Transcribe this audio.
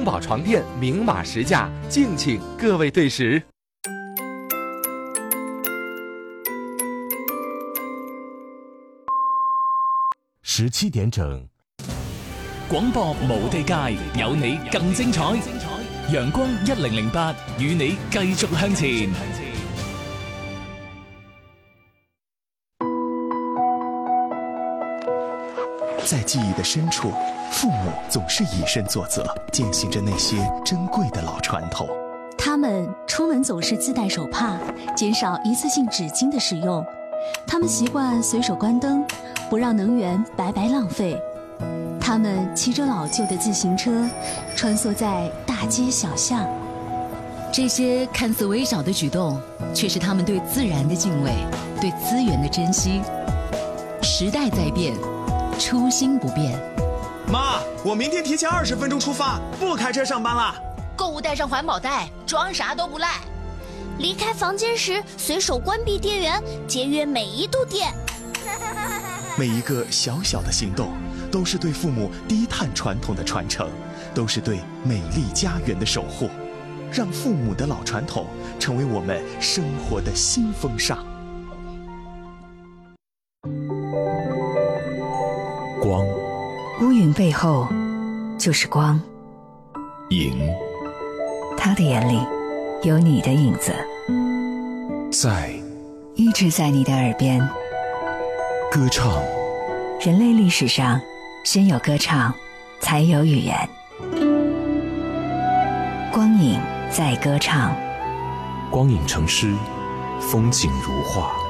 中宝床垫明码实价，敬请各位对时。 17點整， 廣播無地界，有你更精彩。陽光1008與你繼續向前。 在记忆的深處，父母總是以身作則，踐行着那些珍貴的老傳統。 他們出門總是自帶手帕，減少一次性紙巾的使用。他們習慣隨手關燈，不讓能源白白浪費。他們騎着老舊的自行車，穿梭在大街小巷。 這些看似微小的舉動，卻是他們對自然的敬畏，對資源的珍惜。時代在變，初心不變。 媽，我明天提前20分鐘出發，不開車上班啦。 購物帶上環保袋，裝啥都不賴。 離開房間時，隨手關閉電源，節約每一度電。 每一個小小的行動，都是對父母低碳傳統的傳承，都是對美麗家園的守護。讓父母的老傳統成為我們生活的新風尚。 光， 烏雲背後就是光。 影， 他的眼裡有你的影子， 在， 一直在你的耳邊。 歌唱， 人類歷史上先有歌唱，才有語言。光影在歌唱， 光影成詩，風景如畫。